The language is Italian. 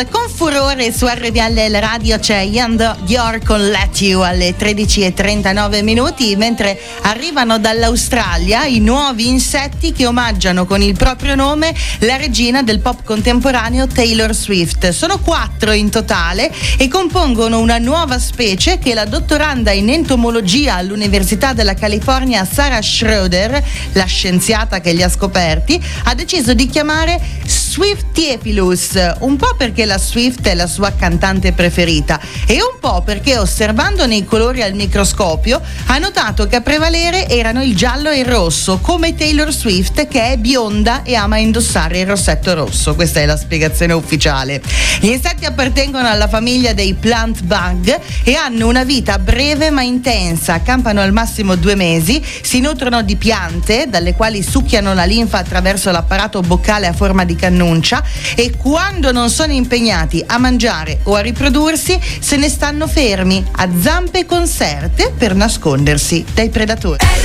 Con furore su RDL Radio c'è Ian Dior con Let You alle 13:39, mentre arrivano dall'Australia i nuovi insetti che omaggiano con il proprio nome la regina del pop contemporaneo Taylor Swift. Sono 4 in totale e compongono una nuova specie che la dottoranda in entomologia all'Università della California Sarah Schroeder, la scienziata che li ha scoperti, ha deciso di chiamare Swiftiepilus, un po' perché la Swift è la sua cantante preferita e un po' perché osservandone i colori al microscopio ha notato che a prevalere erano il giallo e il rosso, come Taylor Swift che è bionda e ama indossare il rossetto rosso. Questa è la spiegazione ufficiale. Gli insetti appartengono alla famiglia dei plant bug e hanno una vita breve ma intensa, campano al massimo 2 mesi, si nutrono di piante dalle quali succhiano la linfa attraverso l'apparato boccale a forma di cannuncia e quando non sono impegnati a mangiare o a riprodursi se ne stanno fermi a zampe conserte per nascondersi dai predatori.